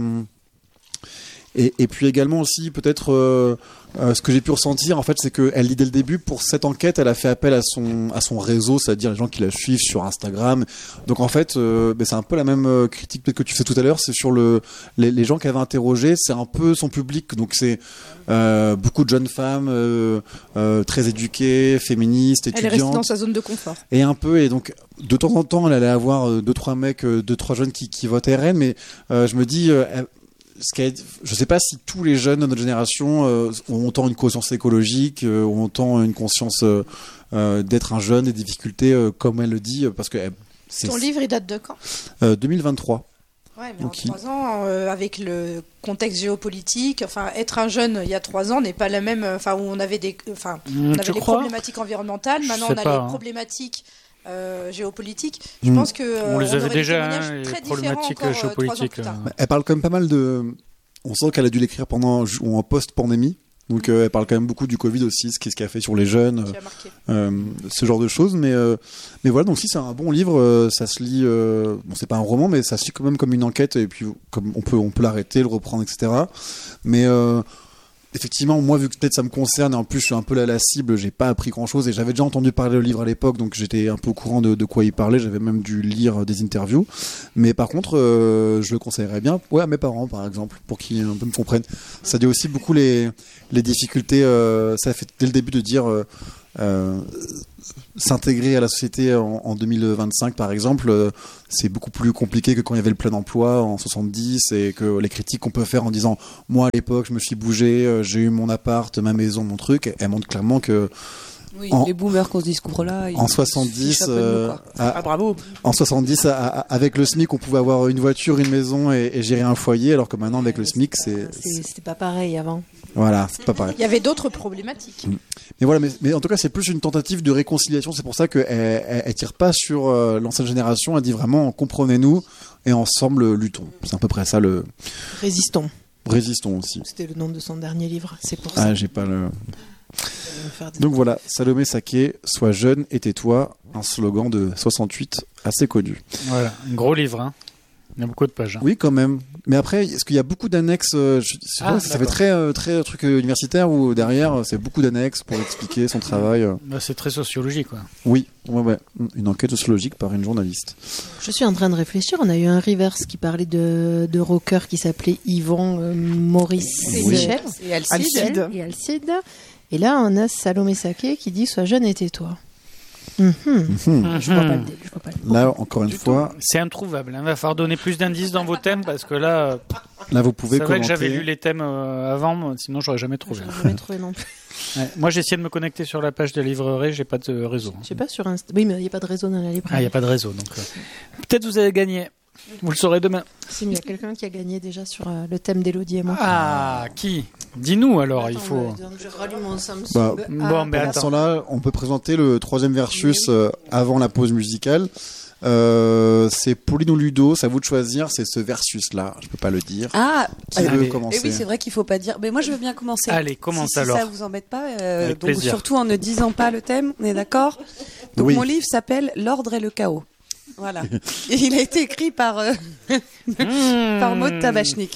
Et, et puis également aussi peut-être euh, euh, ce que j'ai pu ressentir en fait, c'est qu'elle dit dès le début, pour cette enquête, elle a fait appel à son à son réseau, c'est-à-dire les gens qui la suivent sur Instagram. Donc en fait, euh, ben c'est un peu la même euh, critique peut-être que tu fais tout à l'heure, c'est sur le les, les gens qu'elle avait interrogés, c'est un peu son public. Donc c'est euh, beaucoup de jeunes femmes euh, euh, très éduquées, féministes, étudiantes. Elle est restée dans sa zone de confort. Et un peu, et donc de temps en temps, elle allait avoir euh, deux trois mecs, euh, deux trois jeunes qui qui votent R N, mais euh, je me dis euh, elle, je ne sais pas si tous les jeunes de notre génération euh, ont autant une conscience écologique, euh, ont autant une conscience euh, euh, d'être un jeune, des difficultés, euh, comme elle le dit, parce que euh, c'est... Ton livre, il date de quand? euh, deux mille vingt-trois. Ouais, mais Donc, en trois ans, euh, avec le contexte géopolitique, enfin, être un jeune il y a trois ans n'est pas la même. Enfin, où on avait des, enfin, Mmh, on tu avait les crois problématiques environnementales. Je Maintenant, sais on a pas, les hein. problématiques euh, géopolitiques. Je Mmh. pense que euh, On les avait aurait déjà, des témoignages hein, les très problématiques différents encore, euh, trois ans géopolitiques, plus tard. euh. Bah, elle parle quand même pas mal de. On sent qu'elle a dû l'écrire pendant ou en post-pandémie. Donc euh, elle parle quand même beaucoup du Covid aussi, ce qu'est-ce qu'il a fait sur les jeunes, Qui a marqué. euh, ce genre de choses. Mais euh, mais voilà, donc si c'est un bon livre, euh, ça se lit. Euh, bon, c'est pas un roman, mais ça se lit quand même comme une enquête. Et puis comme on peut on peut l'arrêter, le reprendre, et cetera. Mais euh, effectivement, moi, vu que peut-être ça me concerne, et en plus je suis un peu là la cible, j'ai pas appris grand-chose, et j'avais déjà entendu parler du livre à l'époque, donc j'étais un peu au courant de, de quoi il parlait, j'avais même dû lire des interviews. Mais par contre, euh, je le conseillerais bien, ouais, à mes parents, par exemple, pour qu'ils un peu me comprennent. Ça dit aussi beaucoup les, les difficultés, euh, ça fait dès le début de dire... Euh, euh, s'intégrer à la société en, en deux mille vingt-cinq par exemple, euh, c'est beaucoup plus compliqué que quand il y avait le plein emploi en soixante-dix, et que les critiques qu'on peut faire en disant moi à l'époque je me suis bougé, euh, j'ai eu mon appart, ma maison, mon truc, elles montrent clairement que Oui, en, les boomers qui ont ce discours-là. en soixante-dix, euh, à, ah, bravo. En soixante-dix, à, à, avec le SMIC, on pouvait avoir une voiture, une maison et, et gérer un foyer, alors que maintenant avec le SMIC, c'est, C'est- C'était pas pareil avant. voilà, c'est pas pareil. Il y avait d'autres problématiques. Mais voilà, mais, mais en tout cas, c'est plus une tentative de réconciliation. C'est pour ça qu'elle elle, elle tire pas sur euh, l'ancienne génération. Elle dit vraiment, comprenez-nous et ensemble luttons. C'est à peu près ça le. Résistons. Résistons aussi. C'était le nom de son dernier livre. C'est pour ça. Ah, j'ai pas le. Faire des- Donc voilà, Salomé Saké, sois jeune et tais-toi, un slogan de soixante-huit assez connu. Voilà, un gros livre, hein. Il y a beaucoup de pages. Hein. Oui, quand même. Mais après, est-ce qu'il y a beaucoup d'annexes euh, je, c'est Ah, vrai, ça fait d'accord. très, euh, très truc euh, universitaire où derrière, euh, c'est beaucoup d'annexes pour expliquer son travail. euh. Bah, c'est très sociologique, quoi. Oui, ouais, ouais. Une enquête sociologique par une journaliste. Je suis en train de réfléchir. On a eu un reverse qui parlait de, de rocker qui s'appelait Yvon euh, Maurice Oui. Michel. Et Alcide. Alcide. Et Alcide. Et là, on a Salomé Saké qui dit sois jeune et tais-toi. Mhm. Mhm. Je vois pas le dé- je vois pas le- Là, encore une fois, C'est introuvable. Il hein. va falloir donner plus d'indices dans vos thèmes parce que là, euh, là, vous pouvez c'est vrai que commenter. j'avais lu les thèmes euh, avant, moi, sinon j'aurais jamais trouvé. J'aurais jamais trouvé non plus. Ouais. Moi, j'ai essayé de me connecter sur la page de la livrerie, j'ai pas de réseau. Je sais pas sur Insta. Oui, mais il n'y a pas de réseau dans la librairie. Ah, il y a pas de réseau, donc euh, peut-être vous avez gagné. Vous le saurez demain. Si, mais il y a quelqu'un qui a gagné déjà sur euh, le thème d'Élodie et moi. Ah, qui Dis-nous alors, il Attends, faut. bah, donc je rallume mon Samsung. Bah, Ah, Bon, mais Pendant attends. ce temps-là, on peut présenter le troisième versus euh, avant la pause musicale. Euh, c'est Pauline ou Ludo, c'est à vous de choisir. C'est ce versus-là, je peux pas le dire. Ah, Qui allez. veut et commencer? oui, c'est vrai qu'il faut pas dire. Mais moi, je veux bien commencer. Allez, commence si, si alors. ça vous embête pas. euh, Avec donc plaisir. surtout en ne disant pas le thème, on est d'accord. Donc Oui. mon livre s'appelle L'ordre et le chaos. Voilà. Et il a été écrit par euh, par Maud Tabachnik.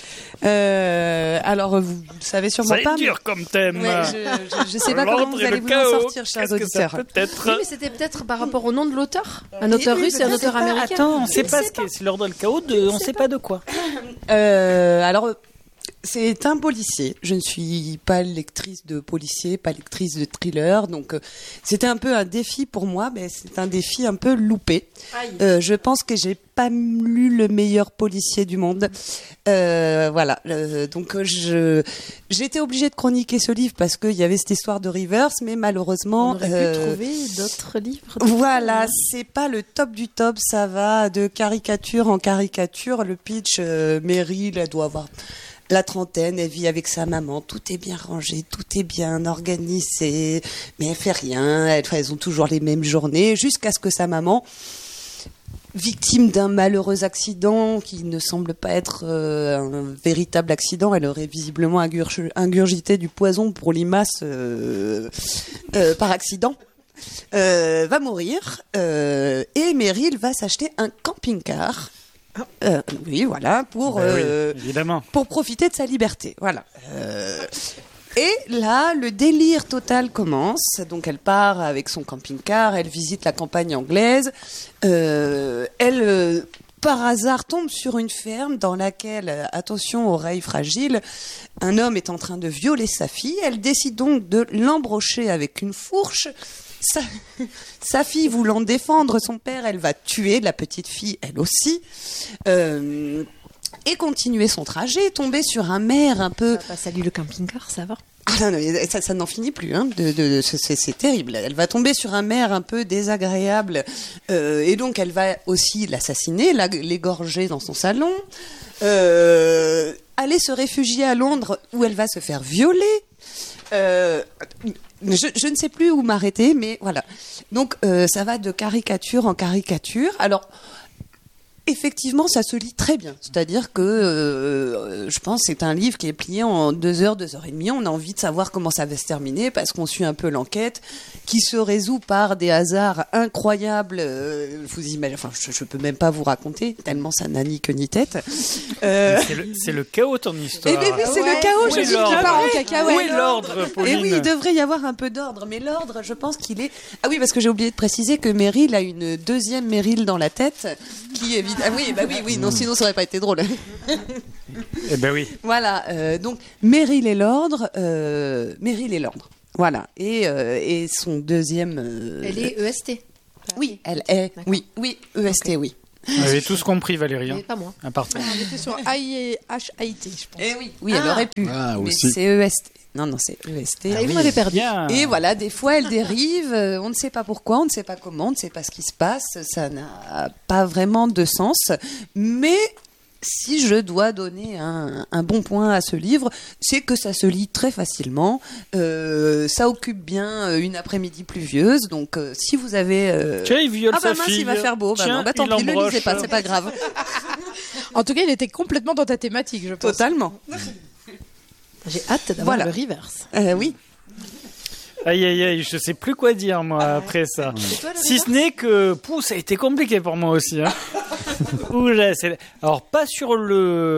Euh, alors vous le savez sûrement C'est pas. mais- dur comme thème. Ouais, je, je, je sais pas comment L'ordre vous et allez le vous chaos, en sortir, chers qu'est-ce que ça auditeurs. peut être Oui, mais c'était peut-être par rapport au nom de l'auteur. Un auteur oui, russe et un je auteur sais pas. américain. Attends, on Je sait ne pas sais ce qu'est. C'est l'ordre et le chaos de. On sait pas de quoi. Euh, alors, c'est un policier. Je ne suis pas lectrice de policier, pas lectrice de thriller, donc euh, c'était un peu un défi pour moi, mais c'est un défi un peu loupé. Euh, je pense que j'ai pas lu le meilleur policier du monde. Euh, voilà. Euh, donc euh, je j'étais obligée de chroniquer ce livre parce qu'il y avait cette histoire de Rivers, mais malheureusement. On aurait euh, pu trouver d'autres livres. Voilà, c'est pas le top du top, ça va de caricature en caricature. Le pitch, euh, Meryl, elle doit avoir la trentaine, elle vit avec sa maman, tout est bien rangé, tout est bien organisé, mais elle fait rien, elles, elles ont toujours les mêmes journées, jusqu'à ce que sa maman, victime d'un malheureux accident qui ne semble pas être euh, un véritable accident, elle aurait visiblement ingurg- ingurgité du poison pour limaces euh, euh, par accident. Euh, va mourir euh, et Meryl va s'acheter un camping-car. Euh, oui, voilà, pour Ben oui, euh, évidemment. pour profiter de sa liberté. Voilà. Euh, et là, le délire total commence. Donc, elle part avec son camping-car, elle visite la campagne anglaise. Euh, elle, euh, par hasard, tombe sur une ferme dans laquelle, euh, attention, oreille fragile, un homme est en train de violer sa fille. Elle décide donc de l'embrocher avec une fourche. Sa, sa fille voulant défendre son père, elle va tuer la petite fille, elle aussi. Euh, et continuer son trajet, tomber sur un maire un peu... Ça va pas saluer le camping-car, ça va. Ah non, non, ça, ça n'en finit plus. Hein, de, de, c'est, c'est terrible. Elle va tomber sur un maire un peu désagréable. Euh, et donc, elle va aussi l'assassiner, la, l'égorger dans son salon. Euh, aller se réfugier à Londres où elle va se faire violer. Euh, je, je ne sais plus où m'arrêter, mais voilà. Donc, euh, ça va de caricature en caricature. Alors... Effectivement, ça se lit très bien. C'est-à-dire que euh, je pense que c'est un livre qui est plié en deux heures, deux heures et demie. On a envie de savoir comment ça va se terminer parce qu'on suit un peu l'enquête qui se résout par des hasards incroyables. Euh, vous imaginez, enfin, je, je peux même pas vous raconter tellement ça n'a ni queue ni tête. Euh... C'est, le, c'est le chaos ton histoire. Eh bien, oui, c'est ouais. le chaos. Où je dis qu'il part en cacahuète. Où est l'ordre, Pauline ? Et oui, il devrait y avoir un peu d'ordre, mais l'ordre, je pense qu'il est. Ah oui, parce que j'ai oublié de préciser que Meryl a une deuxième Meryl dans la tête qui est Ah oui, bah oui, oui, non, sinon ça aurait pas été drôle. Eh ben oui. Voilà, euh, donc Meryl et l'ordre, euh, Meryl et l'ordre. Voilà, et, euh, et son deuxième. Euh... Elle est E S T. Oui, elle est. D'accord. Oui, oui, E S T, okay. Oui. Vous avez tous compris, Valérie. Hein. Mais pas moi. À part toi. Elle était sur H I T, je pense. Eh oui, oui, elle ah. aurait pu. Ah, mais aussi. c'est E S T. Non, non, c'est E S T. Ah, oui. Vous m'avez perdu. Bien. Et voilà, des fois, elle dérive. Euh, on ne sait pas pourquoi, on ne sait pas comment, on ne sait pas ce qui se passe. Ça n'a pas vraiment de sens. Mais si je dois donner un, un bon point à ce livre, c'est que ça se lit très facilement. Euh, ça occupe bien une après-midi pluvieuse. Donc, euh, si vous avez... Euh... Tiens, il viole ah bah sa mince, fille. il va faire beau. Tiens, bah non, bah tant pis, ne lisez pas, c'est pas grave. En tout cas, il était complètement dans ta thématique, je pense. Totalement. J'ai hâte d'avoir voilà. le reverse. Euh, oui. Aïe aïe aïe, je sais plus quoi dire moi ah, après ça. Toi, si ce n'est que, pouh, ça a été compliqué pour moi aussi. Hein. Ouh, là, c'est... Alors pas sur le,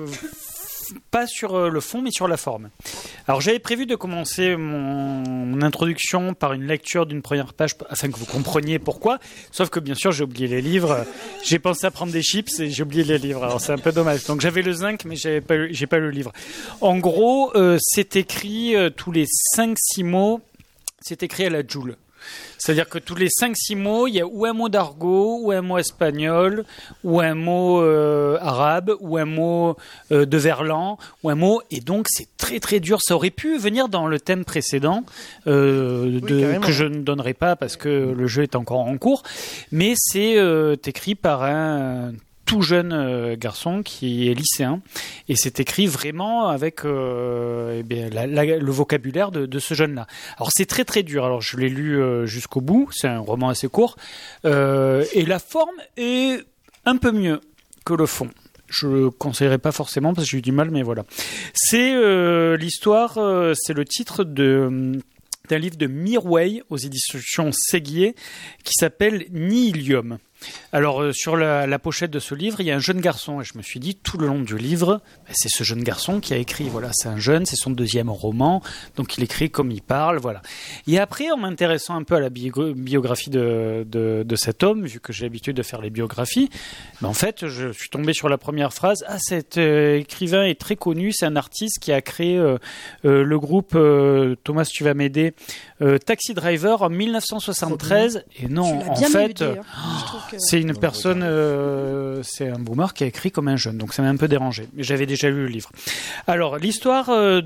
pas sur le fond, mais sur la forme. Alors j'avais prévu de commencer mon, mon introduction par une lecture d'une première page afin que vous compreniez pourquoi. Sauf que bien sûr j'ai oublié les livres. J'ai pensé à prendre des chips et j'ai oublié les livres. Alors c'est un peu dommage. Donc j'avais le zinc, mais j'avais pas, j'ai pas le livre. En gros, euh, c'est écrit euh, tous les cinq six mots. C'est écrit à la Joule. C'est-à-dire que tous les cinq six mots, il y a ou un mot d'argot, ou un mot espagnol, ou un mot euh, arabe, ou un mot euh, de verlan, ou un mot... Et donc, c'est très très dur. Ça aurait pu venir dans le thème précédent, euh, de, oui, que je ne donnerai pas parce que le jeu est encore en cours. Mais c'est euh, écrit par un... tout jeune euh, garçon qui est lycéen et c'est écrit vraiment avec euh, eh bien, la, la, le vocabulaire de, de ce jeune-là. Alors c'est très très dur. Alors je l'ai lu euh, jusqu'au bout. C'est un roman assez court euh, et la forme est un peu mieux que le fond. Je le conseillerais pas forcément parce que j'ai eu du mal, mais voilà. C'est euh, l'histoire, euh, c'est le titre de d'un livre de Mirway aux éditions Séguier qui s'appelle Nihilium. Alors euh, sur la, la pochette de ce livre, il y a un jeune garçon et je me suis dit tout le long du livre, ben, c'est ce jeune garçon qui a écrit. Voilà, c'est un jeune, c'est son deuxième roman, donc il écrit comme il parle, voilà. Et après, en m'intéressant un peu à la bio- biographie de, de, de cet homme, vu que j'ai l'habitude de faire les biographies, ben, en fait, je suis tombé sur la première phrase. Ah, cet euh, écrivain est très connu, c'est un artiste qui a créé euh, euh, le groupe euh, Thomas, tu vas m'aider, euh, Taxi Driver en dix-neuf cent soixante-treize. Et non, en fait. Aidé, hein. Je trouve que... C'est une personne, euh, c'est un boomer qui a écrit comme un jeune, donc ça m'a un peu dérangé. Mais j'avais déjà lu le livre. Alors, l'histoire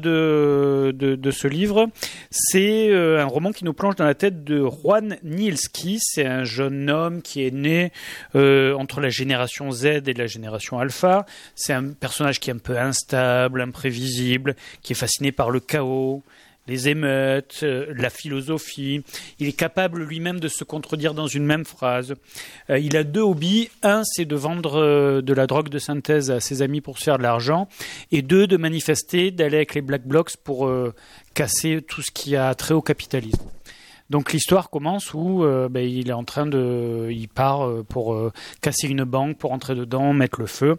de, de, de ce livre, c'est un roman qui nous plonge dans la tête de Juan Nielski. C'est un jeune homme qui est né euh, entre la génération Z et la génération Alpha. C'est un personnage qui est un peu instable, imprévisible, qui est fasciné par le chaos, les émeutes, euh, la philosophie. Il est capable lui-même de se contredire dans une même phrase. Euh, il a deux hobbies. Un, c'est de vendre euh, de la drogue de synthèse à ses amis pour se faire de l'argent. Et deux, de manifester, d'aller avec les Black Blocs pour euh, casser tout ce qui a trait au capitalisme. Donc l'histoire commence où euh, ben, il est en train de... Il part euh, pour euh, casser une banque, pour entrer dedans, mettre le feu.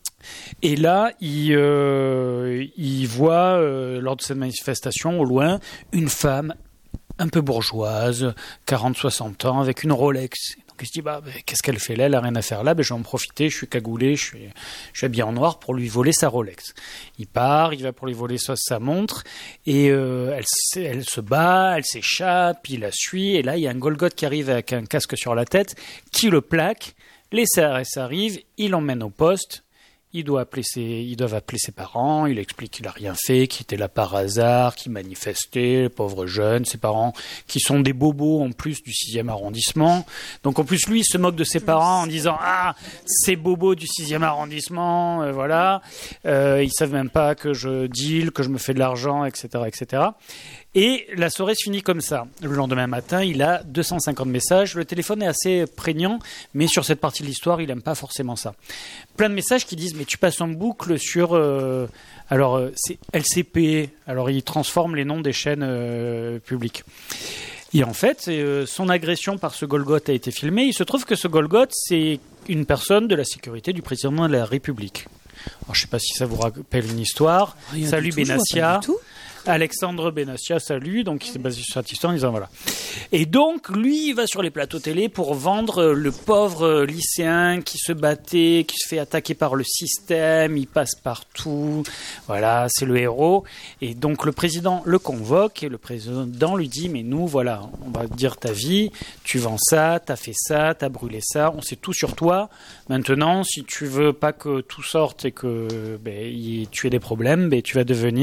Et là, il, euh, il voit, euh, lors de cette manifestation, au loin, une femme un peu bourgeoise, quarante soixante ans, avec une Rolex. Donc il se dit, bah, bah, qu'est-ce qu'elle fait là? Elle n'a rien à faire là, bah, je vais en profiter, je suis cagoulé, je suis, je suis habillé en noir pour lui voler sa Rolex. Il part, il va pour lui voler sa, sa montre, et euh, elle, elle se bat, elle s'échappe, il la suit, et là, il y a un Golgoth qui arrive avec un casque sur la tête, qui le plaque, les C R S arrivent, il l'emmène au poste. il doit appeler ses, ils doivent appeler ses parents, il explique qu'il a rien fait, qu'il était là par hasard, qu'il manifestait, le pauvre jeune, ses parents qui sont des bobos en plus du sixième arrondissement. Donc en plus lui il se moque de ses parents en disant ah ces bobos du sixième arrondissement, euh, voilà, euh, ils savent même pas que je deal, que je me fais de l'argent, et cetera, et cetera. Et la soirée se finit comme ça. Le lendemain matin, il a deux cent cinquante messages. Le téléphone est assez prégnant, mais sur cette partie de l'histoire, il n'aime pas forcément ça. Plein de messages qui disent « mais tu passes en boucle sur... Euh, alors, euh, c'est L C P ». Alors, il transforme les noms des chaînes euh, publiques. Et en fait, euh, son agression par ce Golgoth a été filmée. Il se trouve que ce Golgoth, c'est une personne de la sécurité du président de la République. Alors, je ne sais pas si ça vous rappelle une histoire. Rien Salut Benassia. Alexandre Benassia, salut, donc il s'est basé sur cette histoire en disant voilà. Et donc, lui, il va sur les plateaux télé pour vendre le pauvre lycéen qui se battait, qui se fait attaquer par le système, il passe partout, voilà, c'est le héros. Et donc, le président le convoque et le président lui dit, mais nous, voilà, on va te dire ta vie, tu vends ça, t'as fait ça, t'as brûlé ça, on sait tout sur toi. Maintenant, si tu veux pas que tout sorte et que ben, y, tu aies des problèmes, ben, tu vas devenir